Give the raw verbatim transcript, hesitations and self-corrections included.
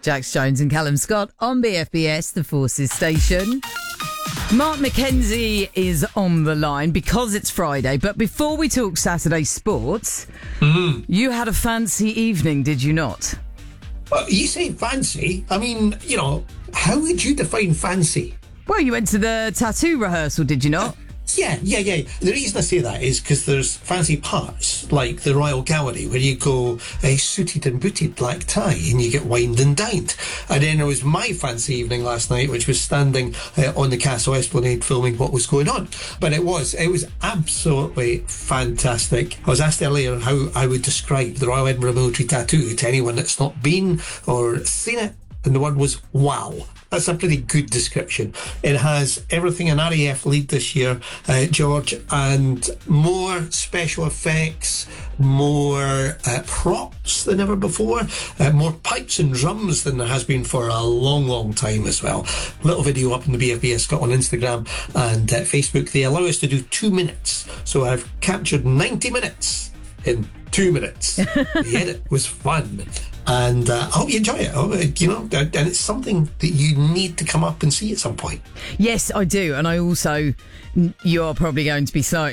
Jax Jones and Callum Scott on B F B S, the Forces station. Mark McKenzie is on the line because it's Friday. But before we talk Saturday sports, mm. you had a fancy evening, did you not? Well, you say fancy. I mean, you know, how would you define fancy? Well, you went to the tattoo rehearsal, did you not? Uh, yeah, yeah, yeah. The reason I say that is because there's fancy parts, like the Royal Gallery, where you go a suited and booted black tie and you get wined and dined. And then there was my fancy evening last night, which was standing uh, on the Castle Esplanade filming what was going on. But it was, it was absolutely fantastic. I was asked earlier how I would describe the Royal Edinburgh Military Tattoo to anyone that's not been or seen it. And the word was wow. That's a pretty good description. It has everything an R A F lead this year, uh, George, and more special effects, more uh, props than ever before, uh, more pipes and drums than there has been for a long, long time as well. Little video up in the B F B S Scott on Instagram and uh, Facebook. They allow us to do two minutes. So I've captured ninety minutes in two minutes. The edit was fun. And uh, I hope you enjoy it. Oh, you know, and it's something that you need to come up and see at some point. Yes, I do. And I also, you're probably going to be slightly